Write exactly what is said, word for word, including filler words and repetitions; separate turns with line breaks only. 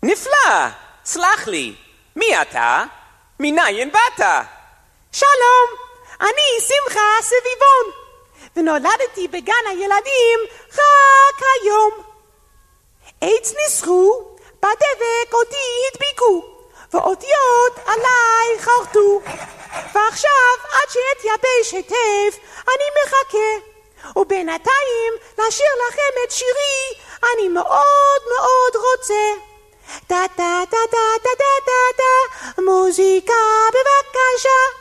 נפלא, סלח לי, מי אתה? מניין באת?
שלום, אני שמחה סביבון, ונולדתי בגן הילדים רק היום. עץ ניסחו, בדבק אותי הדביקו, ואותיות עליי חרטו, ועכשיו עד שאתייבש היטב אני מחכה, ובינתיים לשיר לכם את שירי אני מאוד מאוד רוצה. דה דה דה דה דה דה דה, מוזיקה בבקשה.